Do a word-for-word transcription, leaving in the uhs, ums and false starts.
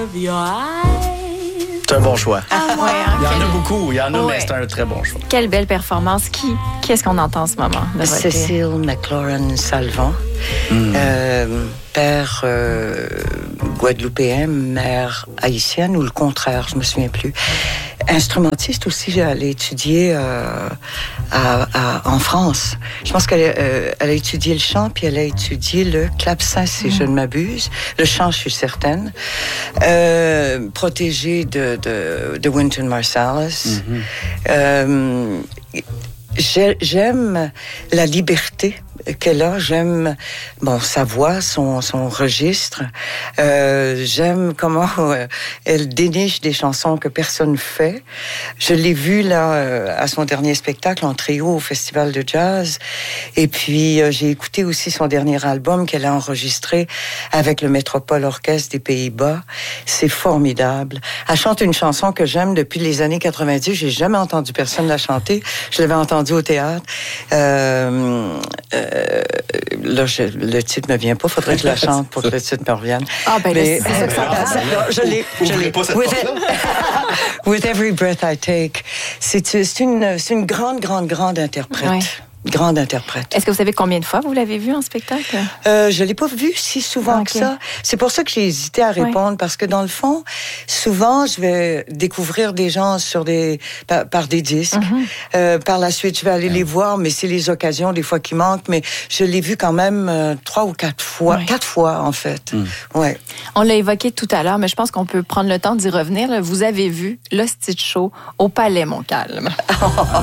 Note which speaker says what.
Speaker 1: C'est un bon choix.
Speaker 2: Ah, ouais, hein,
Speaker 1: Il y en
Speaker 2: quel...
Speaker 1: a beaucoup, il y en a,
Speaker 2: ouais.
Speaker 1: mais c'est un très bon choix.
Speaker 2: Quelle belle performance. Qui, qui est-ce qu'on entend en ce moment?
Speaker 3: Cécile McLaurin-Salvant, mm. euh, père euh, guadeloupéen, mère haïtienne, ou le contraire, je me souviens plus. Instrumentiste aussi, elle a étudié euh, à, à, en France. Je pense qu'elle euh, elle a étudié le chant, puis elle a étudié le clavecin, si mm. je ne m'abuse. Le chant, je suis certaine. Euh, protégée de, de, de Wynton Marsalis. Mm-hmm. Euh, J'aime la liberté qu'elle a, j'aime bon sa voix, son son registre, euh, j'aime comment euh, elle déniche des chansons que personne fait. Je l'ai vue là euh, à son dernier spectacle en trio au Festival de Jazz, et puis euh, j'ai écouté aussi son dernier album qu'elle a enregistré avec le Metropole Orchestre des Pays-Bas. C'est formidable. Elle chante une chanson que j'aime depuis les années quatre-vingt-dix. J'ai jamais entendu personne la chanter. Je l'avais entendue au théâtre. Euh, euh, là, je, le titre me vient pas. Faudrait que je la chante pour que le titre me revienne.
Speaker 2: Ah, ben
Speaker 3: mais,
Speaker 2: là, c'est ça.
Speaker 3: euh, je l'ai. Je l'ai. With, With Every Breath I Take. C'est, c'est, une, c'est une grande, grande, grande interprète. Ouais. Grande interprète.
Speaker 2: Est-ce que vous savez combien de fois vous l'avez vue en spectacle?
Speaker 3: Euh, je l'ai pas vue si souvent okay. que ça. C'est pour ça que j'ai hésité à répondre, ouais. parce que dans le fond, souvent, je vais découvrir des gens sur des par, par des disques. Mm-hmm. Euh, par la suite, je vais aller ouais. les voir, mais c'est les occasions des fois qui manquent. Mais je l'ai vue quand même euh, trois ou quatre fois, ouais. quatre fois en fait. Mm. Ouais.
Speaker 2: On l'a évoqué tout à l'heure, mais je pense qu'on peut prendre le temps d'y revenir. Vous avez vu le Stitch Show au Palais Montcalm.